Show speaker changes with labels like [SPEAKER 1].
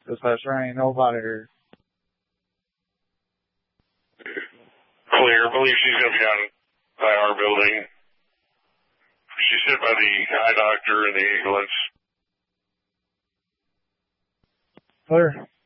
[SPEAKER 1] Because I sure ain't nobody here.
[SPEAKER 2] Clear. I believe she's going to be out by our building. She's hit by the eye doctor and the ambulance.
[SPEAKER 1] Clear.